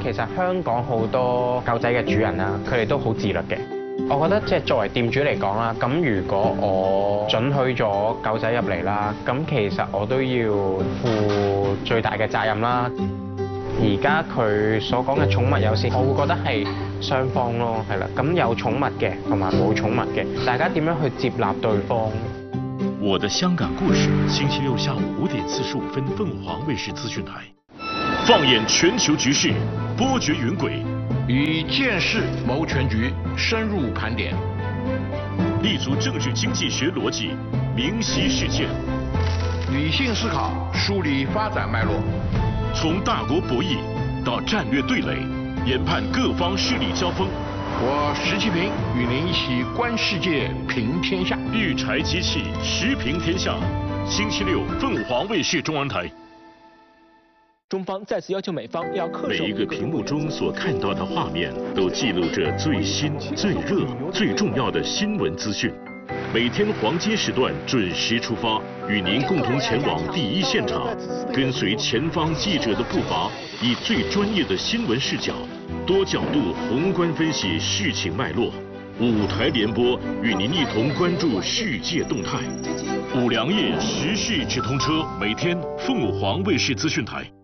其實香港好多狗仔嘅主人啦，佢哋都好自律嘅。我覺得即係作為店主嚟講啦，咁如果我准許咗狗仔入嚟啦，咁其實我都要負最大嘅責任啦。而家佢所講嘅寵物友善，我會覺得係雙方咯，係啦。咁有寵物嘅同埋冇寵物嘅，大家點樣去接納對方？ 我的香港故事，星期六下午5點45分，鳳凰衛視資訊台。放眼全球局勢，波谲雲詭， 以見識謀全局，深入盤點， 立足政治經濟學邏輯，明晰事件， 理性思考，梳理發展脈絡。 從大國博弈到戰略對壘，研判各方勢力交鋒。 我石其平與您一起觀世界，評天下。 日柴機器時評天下，星期六鳳凰衛視中文台。 中方再次要求美方要恪守。 每一個屏幕中所看到的畫面，都記錄着最新、最熱、最重要的新聞資訊。每天黃金時段準時出發，與您共同前往第一現場，跟隨前方記者的步伐，以最專業的新聞視角，多角度宏觀分析事情脈絡。5台聯播，與您一同關注世界動態。5糧液時事直通車，每天鳳凰衛視資訊台。